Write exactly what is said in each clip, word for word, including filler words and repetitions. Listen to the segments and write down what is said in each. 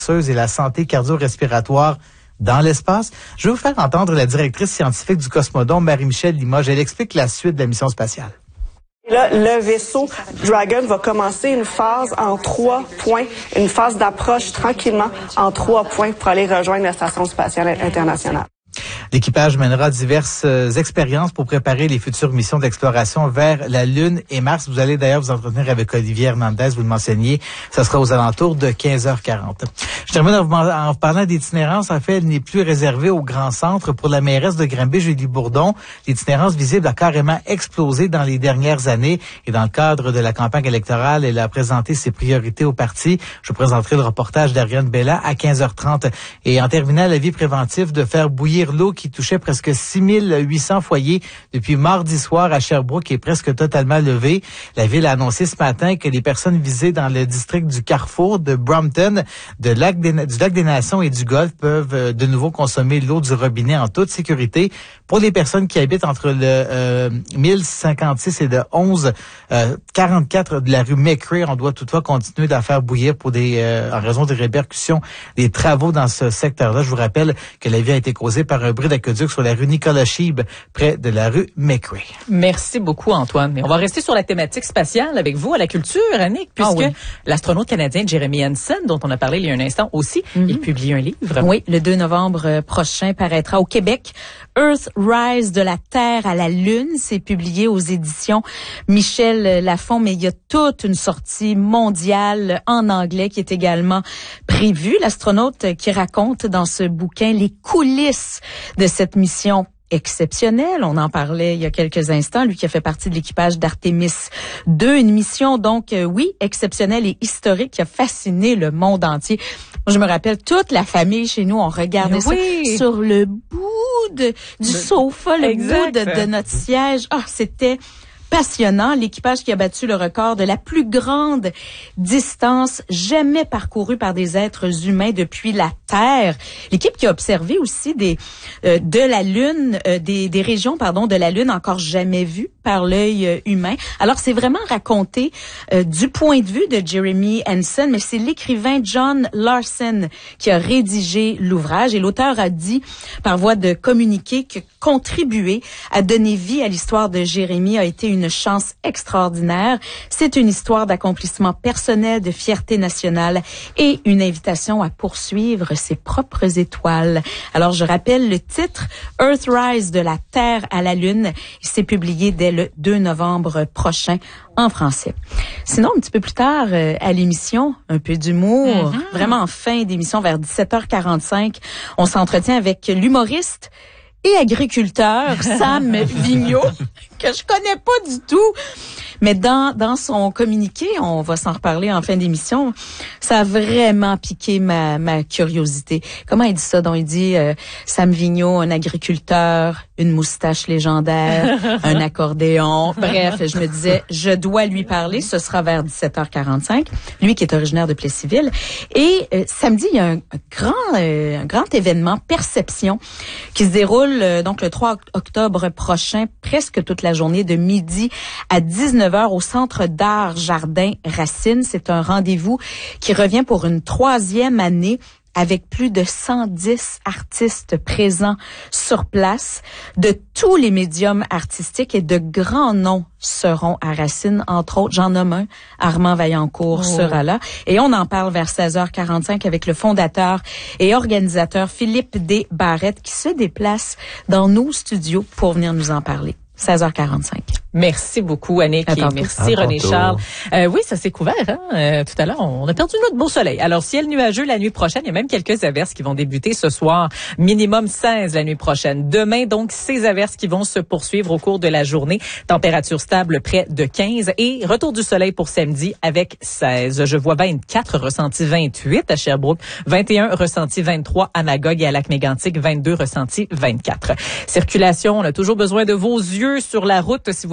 et la santé cardio-respiratoire dans l'espace. Je vais vous faire entendre la directrice scientifique du Cosmodrome, Marie-Michèle Limoges. Elle explique la suite de la mission spatiale. Et là, le vaisseau Dragon va commencer une phase en trois points, une phase d'approche tranquillement en trois points pour aller rejoindre la Station spatiale internationale. L'équipage mènera diverses euh, expériences pour préparer les futures missions d'exploration vers la Lune et Mars. Vous allez d'ailleurs vous entretenir avec Olivier Hernandez, vous le mentionniez. Ça sera aux alentours de quinze heures quarante. Je termine en vous, en vous parlant d'itinérance. En fait, elle n'est plus réservée au grand centre. Pour la mairesse de Granby, Julie Bourdon, l'itinérance visible a carrément explosé dans les dernières années. Et dans le cadre de la campagne électorale, elle a présenté ses priorités au parti. Je vous présenterai le reportage d'Ariane Bella à quinze heures trente. Et en terminant, l'avis préventif de faire bouillir l'eau qui touchait presque six mille huit cents foyers depuis mardi soir à Sherbrooke est presque totalement levée. La ville a annoncé ce matin que les personnes visées dans le district du Carrefour, de Brampton, de lac des, du lac des Nations et du Golfe peuvent de nouveau consommer l'eau du robinet en toute sécurité. Pour les personnes qui habitent entre le euh, mille cinquante-six et le onze quarante-quatre de la rue McCray, on doit toutefois continuer d'en faire bouillir pour des euh, en raison des répercussions des travaux dans ce secteur-là. Je vous rappelle que la vie a été causée par un bris d'aqueduc sur la rue Nicolas Chibe, près de la rue McCray. Merci beaucoup, Antoine. Et on va rester sur la thématique spatiale avec vous à la culture, Annick, puisque ah oui. l'astronaute canadien Jeremy Hansen, dont on a parlé il y a un instant aussi, mm-hmm. il publie un livre. Oui, le deux novembre prochain paraîtra au Québec. Earthrise, de la Terre à la Lune, c'est publié aux éditions Michel Lafon, mais il y a toute une sortie mondiale en anglais qui est également prévue. L'astronaute qui raconte dans ce bouquin les coulisses de cette mission exceptionnelle. On en parlait il y a quelques instants, lui qui a fait partie de l'équipage d'Artemis deux, une mission donc, euh, oui, exceptionnelle et historique qui a fasciné le monde entier. Moi, je me rappelle, toute la famille chez nous, on regardait oui. ça sur le bout de, du le, sofa, le exact. bout de, de notre siège. Ah, c'était passionnant. L'équipage qui a battu le record de la plus grande distance jamais parcourue par des êtres humains depuis la Terre. L'équipe qui a observé aussi des euh, de la Lune, euh, des, des régions pardon de la Lune encore jamais vues par l'œil euh, humain. Alors c'est vraiment raconté euh, du point de vue de Jeremy Hansen, mais c'est l'écrivain John Larson qui a rédigé l'ouvrage et l'auteur a dit par voie de communiqué que contribuer à donner vie à l'histoire de Jérémie a été une chance extraordinaire. C'est une histoire d'accomplissement personnel, de fierté nationale et une invitation à poursuivre ses propres étoiles. Alors, je rappelle le titre, Earthrise, de la Terre à la Lune. C'est publié dès le deux novembre prochain en français. Sinon, un petit peu plus tard euh, à l'émission, un peu d'humour, mm-hmm. vraiment en fin d'émission, vers dix-sept heures quarante-cinq, on s'entretient avec l'humoriste et agriculteur Sam Vigneault, que je connais pas du tout. Mais dans dans son communiqué, on va s'en reparler en fin d'émission, ça a vraiment piqué ma ma curiosité. Comment il dit ça? Donc il dit euh, Sam Vigneault, un agriculteur, une moustache légendaire, un accordéon. Bref, je me disais, je dois lui parler. Ce sera vers dix-sept heures quarante-cinq. Lui qui est originaire de Plessisville. Et euh, samedi, il y a un, un grand euh, un grand événement Perception qui se déroule euh, donc le trois octobre prochain, presque toute la journée de midi à dix-neuf heures au Centre d'art Jardin Racine. C'est un rendez-vous qui revient pour une troisième année avec plus de cent dix artistes présents sur place de tous les médiums artistiques et de grands noms seront à Racine. Entre autres, j'en nomme un, Armand Vaillancourt oh. sera là. Et on en parle vers seize heures quarante-cinq avec le fondateur et organisateur Philippe D. Barrette qui se déplace dans nos studios pour venir nous en parler. seize heures quarante-cinq. Merci beaucoup, Annick. Et merci, René Charles. Euh, oui, ça s'est couvert. Hein? Euh, tout à l'heure, on a perdu notre beau soleil. Alors, ciel nuageux la nuit prochaine. Il y a même quelques averses qui vont débuter ce soir. Minimum seize la nuit prochaine. Demain, donc, ces averses qui vont se poursuivre au cours de la journée. Température stable près de quinze. Et retour du soleil pour samedi avec seize. Je vois vingt-quatre, ressenti vingt-huit à Sherbrooke. vingt et un, ressenti vingt-trois à Magog et à Lac-Mégantic. vingt-deux, ressenti vingt-quatre. Circulation, on a toujours besoin de vos yeux sur la route. Si vous voyez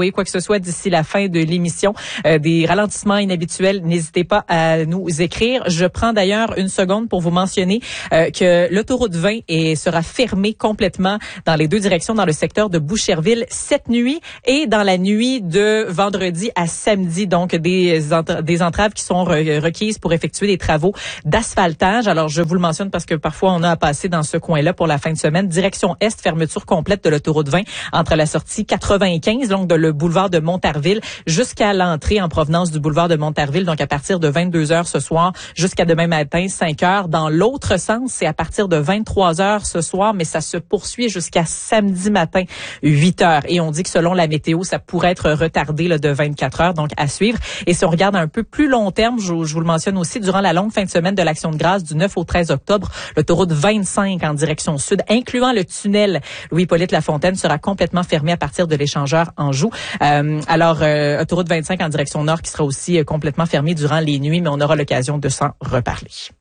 voyez quoi que ce soit d'ici la fin de l'émission, euh, des ralentissements inhabituels, n'hésitez pas à nous écrire. Je prends d'ailleurs une seconde pour vous mentionner euh, que l'autoroute vingt est, sera fermée complètement dans les deux directions dans le secteur de Boucherville cette nuit et dans la nuit de vendredi à samedi. Donc, des, entra- des entraves qui sont re- requises pour effectuer des travaux d'asphaltage. Alors, je vous le mentionne parce que parfois, on a à passer dans ce coin-là pour la fin de semaine. Direction Est, fermeture complète de l'autoroute vingt entre la sortie quatre-vingt-quinze, donc de le boulevard de Montarville, jusqu'à l'entrée en provenance du boulevard de Montarville. Donc, à partir de vingt-deux heures ce soir jusqu'à demain matin, cinq heures. Dans l'autre sens, c'est à partir de vingt-trois heures ce soir, mais ça se poursuit jusqu'à samedi matin, huit heures. Et on dit que selon la météo, ça pourrait être retardé là, de vingt-quatre heures, donc à suivre. Et si on regarde un peu plus long terme, je, je vous le mentionne aussi, durant la longue fin de semaine de l'Action de grâce du neuf au treize octobre, l'autoroute vingt-cinq en direction sud, incluant le tunnel Louis-Hippolyte Lafontaine, sera complètement fermée à partir de l'échangeur Anjou. Euh, alors, euh, autoroute vingt-cinq en direction nord qui sera aussi euh, complètement fermée durant les nuits, mais on aura l'occasion de s'en reparler.